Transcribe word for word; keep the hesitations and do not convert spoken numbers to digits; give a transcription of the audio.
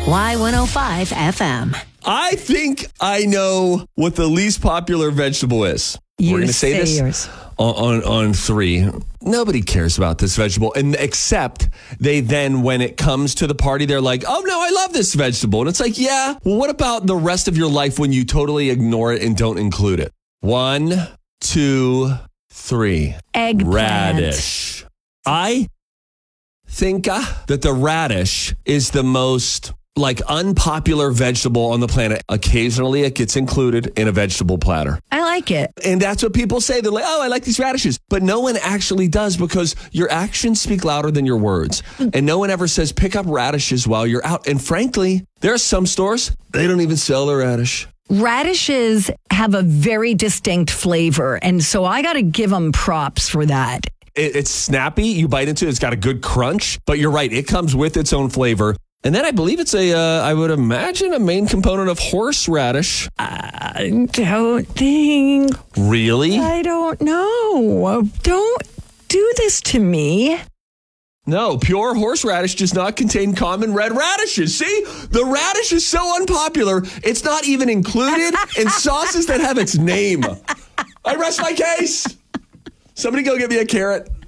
Y one oh five F M. I think I know what the least popular vegetable is. You We're going to say, say this yours. On, on on three. Nobody cares about this vegetable, and except they then, when it comes to the party, they're like, "Oh no, I love this vegetable," and it's like, "Yeah, well, what about the rest of your life when you totally ignore it and don't include it?" One, two, three. Eggplant. Radish. I think uh, that the radish is the most like unpopular vegetable on the planet. Occasionally it gets included in a vegetable platter. I like it. And that's what people say. They're like, oh, I like these radishes. But no one actually does, because your actions speak louder than your words. And no one ever says, pick up radishes while you're out. And frankly, there are some stores, they don't even sell the radish. Radishes have a very distinct flavor. And so I got to give them props for that. It, it's snappy. You bite into it. It's got a good crunch. But you're right. It comes with its own flavor. And then I believe it's a, uh, I would imagine, a main component of horseradish. I don't think. Really? I don't know. Don't do this to me. No, pure horseradish does not contain common red radishes. See, the radish is so unpopular, it's not even included in sauces that have its name. I rest my case. Somebody go get me a carrot.